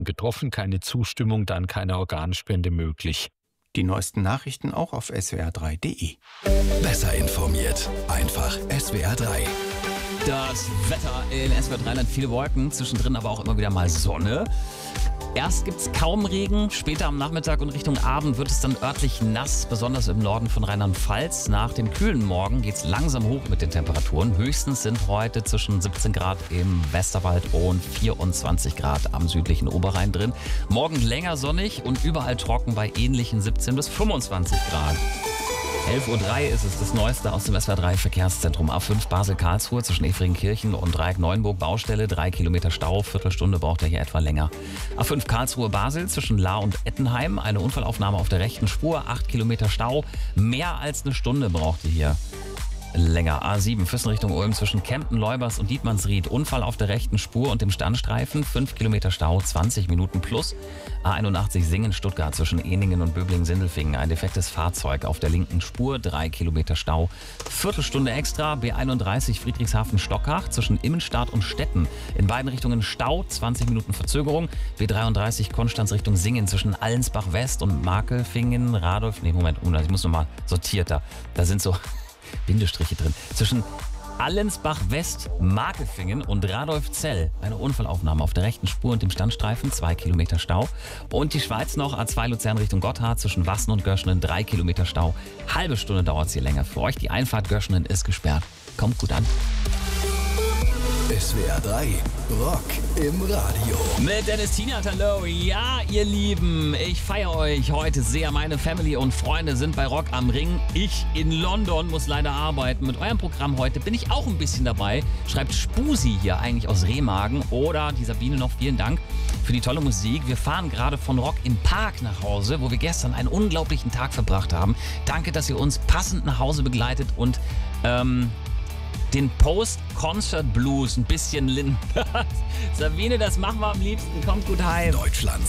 getroffen, keine Zustimmung, dann keine Organspende möglich. Die neuesten Nachrichten auch auf swr3.de. Besser informiert, einfach SWR3. Das Wetter in SWR 3 viele Wolken, zwischendrin aber auch immer wieder mal Sonne. Erst gibt es kaum Regen, später am Nachmittag und Richtung Abend wird es dann örtlich nass, besonders im Norden von Rheinland-Pfalz. Nach dem kühlen Morgen geht es langsam hoch mit den Temperaturen. Höchstens sind heute zwischen 17 Grad im Westerwald und 24 Grad am südlichen Oberrhein drin. Morgen länger sonnig und überall trocken bei ähnlichen 17 bis 25 Grad. 11.03 Uhr ist es, das Neueste aus dem SWR 3 Verkehrszentrum. A5 Basel-Karlsruhe zwischen Efringkirchen und Dreieck Neuenburg Baustelle. 3 Kilometer Stau, Viertelstunde braucht er hier etwa länger. A5 Karlsruhe-Basel zwischen Lahr und Ettenheim. Eine Unfallaufnahme auf der rechten Spur, 8 Kilometer Stau. Mehr als eine Stunde braucht ihr hier länger. A7 Füssen Richtung Ulm zwischen Kempten, Leubers und Dietmannsried. Unfall auf der rechten Spur und dem Standstreifen. 5 Kilometer Stau, 20 Minuten plus. A81 Singen, Stuttgart zwischen Eningen und Böblingen-Sindelfingen. Ein defektes Fahrzeug auf der linken Spur. 3 Kilometer Stau. Viertelstunde extra. B31 Friedrichshafen-Stockach zwischen Immenstadt und Stetten. In beiden Richtungen Stau, 20 Minuten Verzögerung. B33 Konstanz Richtung Singen zwischen Allensbach-West und Makelfingen. Ich muss nochmal sortierter. Da sind so Bindestriche drin. Zwischen Allensbach-West, Makelfingen und Radolfzell. Eine Unfallaufnahme auf der rechten Spur und dem Standstreifen, 2 Kilometer Stau. Und die Schweiz noch, A2 Luzern Richtung Gotthard zwischen Wassen und Göschenen, 3 Kilometer Stau. Halbe Stunde dauert es hier länger. Für euch die Einfahrt Göschenen ist gesperrt. Kommt gut an. SWR 3 Rock im Radio. Mit Dennis Tienert, hallo. Ja, ihr Lieben, ich feiere euch heute sehr. Meine Family und Freunde sind bei Rock am Ring. Ich in London muss leider arbeiten. Mit eurem Programm heute bin ich auch ein bisschen dabei. Schreibt Spusi hier eigentlich aus Remagen. Oder die Sabine noch, vielen Dank für die tolle Musik. Wir fahren gerade von Rock im Park nach Hause, wo wir gestern einen unglaublichen Tag verbracht haben. Danke, dass ihr uns passend nach Hause begleitet und den Post-Concert-Blues ein bisschen lindert. Sabine, das machen wir am liebsten. Kommt gut heim. Deutschlands